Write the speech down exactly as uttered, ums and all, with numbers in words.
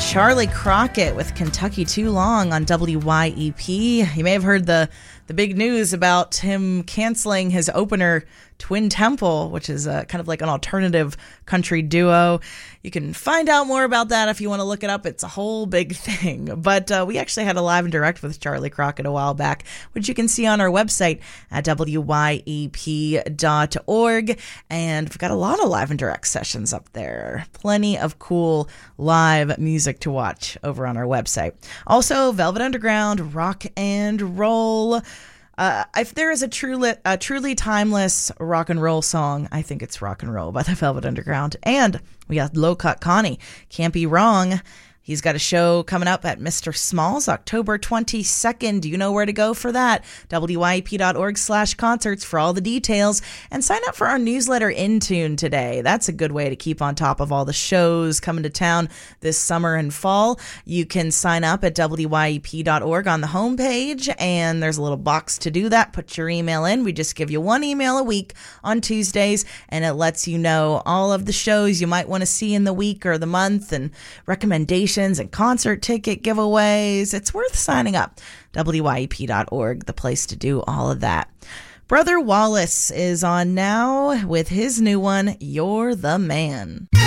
Charlie Crockett with Kentucky Too Long on W Y E P. You may have heard the, the big news about him canceling his opener, Twin Temple, which is a, kind of like an alternative country duo. You can find out more about that if you want to look it up. It's a whole big thing. But uh, we actually had a live and direct with Charlie Crockett a while back, which you can see on our website at W Y E P dot org. And we've got a lot of live and direct sessions up there. Plenty of cool live music to watch over on our website. Also, Velvet Underground, rock and roll. Uh, if there is a truly, a truly timeless rock and roll song, I think it's Rock and Roll by the Velvet Underground. And we got Low Cut Connie, Can't Be Wrong. He's got a show coming up at Mister Smalls, October twenty-second. Do you know where to go for that? W Y E P dot org slash concerts for all the details. And sign up for our newsletter, Intune, today. That's a good way to keep on top of all the shows coming to town this summer and fall. You can sign up at W Y E P dot org on the homepage, and there's a little box to do that. Put your email in. We just give you one email a week on Tuesdays, and it lets you know all of the shows you might want to see in the week or the month and recommendations and concert ticket giveaways. It's worth signing up. W Y E P dot org, the place to do all of that. Brother Wallace is on now with his new one, You're the Man.